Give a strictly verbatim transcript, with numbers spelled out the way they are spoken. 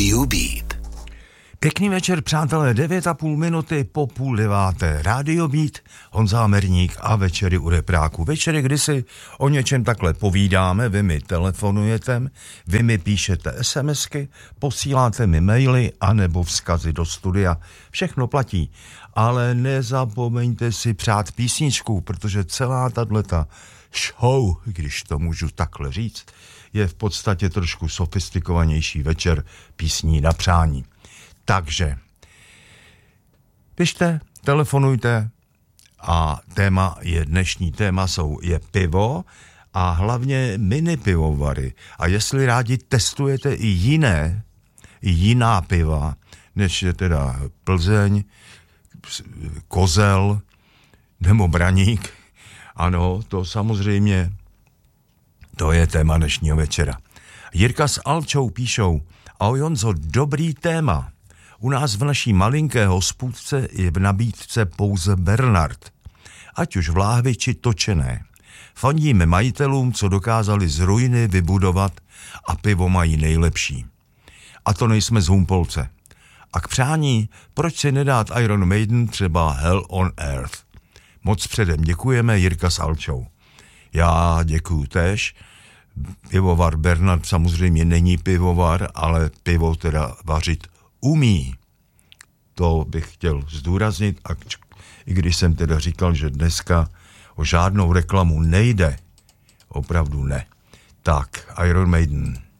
Radio Beat. Pěkný večer, přátelé, devět a půl minuty po půl deváté. Radio Beat, Honza Merník a večery u repráku. Večery, kdy si o něčem takhle povídáme, vy mi telefonujete, vy mi píšete SMSky, posíláte mi maily anebo vzkazy do studia. Všechno platí, ale nezapomeňte si přát písničku, protože celá tato show, když to můžu takhle říct, je v podstatě trošku sofistikovanější večer písní na přání. Takže pište, telefonujte a téma je dnešní téma jsou je pivo a hlavně mini pivovary. A jestli rádi testujete i jiné, i jiná piva, než je teda Plzeň, Kozel nebo Braník, ano, to samozřejmě, to je téma dnešního večera. Jirka s Alčou píšou: ahoj Honzo, dobrý téma. U nás v naší malinké hospůdce je v nabídce pouze Bernard. Ať už v láhvi či točené. Fandíme majitelům, co dokázali z ruiny vybudovat a pivo mají nejlepší. A to nejsme z Humpolce. A k přání, proč si nedát Iron Maiden třeba Hell on Earth? Moc předem děkujeme, Jirka s Alčou. Já děkuju též. Pivovar Bernard samozřejmě není pivovar, ale pivo teda vařit umí. To bych chtěl zdůraznit, a i když jsem teda říkal, že dneska o žádnou reklamu nejde, opravdu ne. Tak, Iron Maiden.